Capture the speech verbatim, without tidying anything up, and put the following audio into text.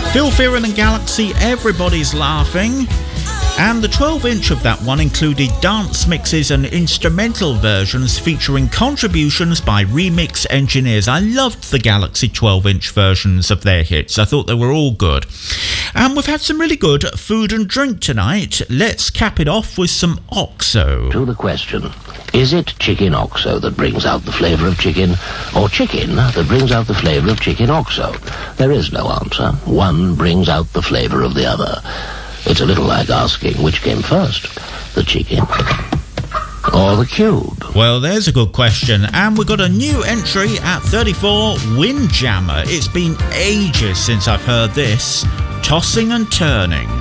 Phil Fearon and Galaxy, Everybody's Laughing. And the twelve inch of that one included dance mixes and instrumental versions featuring contributions by remix engineers. I loved the Galaxy twelve inch versions of their hits. I thought they were all good. And we've had some really good food and drink tonight. Let's cap it off with some OXO. To the question, is it chicken OXO that brings out the flavour of chicken, or chicken that brings out the flavour of chicken OXO? There is no answer. One brings out the flavour of the other. It's a little like asking which came first, the chicken or the cube. Well, there's a good question. And we've got a new entry at thirty-four, Windjammer. It's been ages since I've heard this. Tossing and Turning.